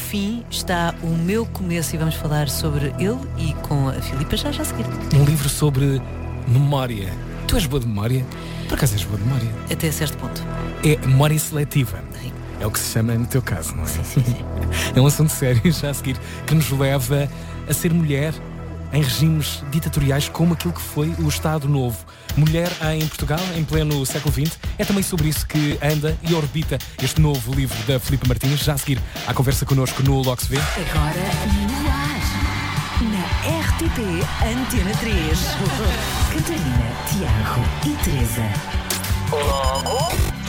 fim está o meu começo e vamos falar sobre ele e com a Filipa já a seguir. Um livro sobre memória. Tu és boa de memória? Por acaso és boa de memória? Até certo ponto. É memória seletiva. Sim. É o que se chama no teu caso, não é? Sim. É um assunto sério já a seguir que nos leva a ser mulher em regimes ditatoriais como aquilo que foi o Estado Novo. Mulher em Portugal, em pleno século XX. É também sobre isso que anda e orbita este novo livro da Filipa Martins. Já a seguir à conversa connosco no Logo Se Vê. Agora no ar, na RTP Antena 3. Catarina, Tiago e Teresa. Logo